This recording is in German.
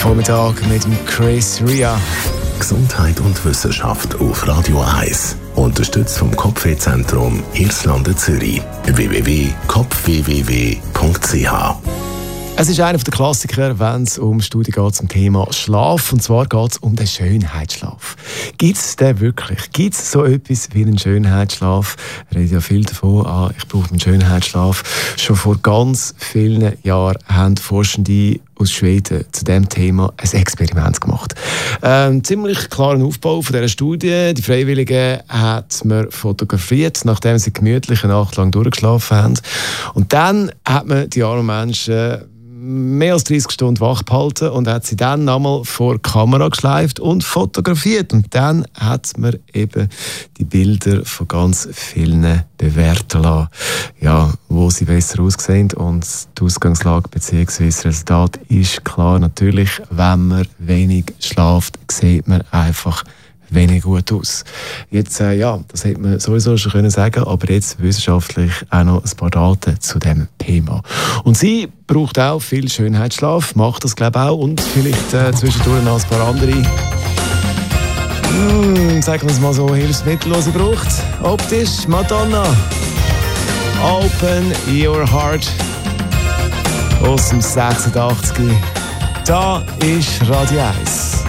Vormittag mit dem Chris Ria. Gesundheit und Wissenschaft auf Radio 1. Unterstützt vom Kopfwehzentrum Irlande Zürich. www.kopfwww.ch. Es ist einer der Klassiker, wenn es um Studien geht zum Thema Schlaf. Und zwar geht es um den Schönheitsschlaf. Gibt es den wirklich? Gibt es so etwas wie einen Schönheitsschlaf? Wir reden ja viel davon, ich brauche einen Schönheitsschlaf. Schon vor ganz vielen Jahren haben Forschende aus Schweden zu diesem Thema ein Experiment gemacht. Ziemlich klaren Aufbau von dieser Studie. Die Freiwilligen hat man fotografiert, nachdem sie gemütlich eine Nacht lang durchgeschlafen haben. Und dann hat man die armen Menschen mehr als 30 Stunden wach gehalten und hat sie dann nochmal vor die Kamera geschleift und fotografiert. Und dann hat man eben die Bilder von ganz vielen bewerten lassen, ja, wo sie besser aussehen. Und die Ausgangslage bzw. das Resultat ist klar. Natürlich, wenn man wenig schlaft, sieht man einfach wenig gut aus. Jetzt, das hätte man sowieso schon können sagen, aber jetzt wissenschaftlich auch noch ein paar Daten zu diesem Thema. Und sie braucht auch viel Schönheitsschlaf, macht das glaube ich auch und vielleicht zwischendurch noch ein paar andere sagen wir es mal so, Hilfsmittel, die sie braucht. Optisch, Madonna. Open Your Heart aus dem 86. Da ist Radio 1.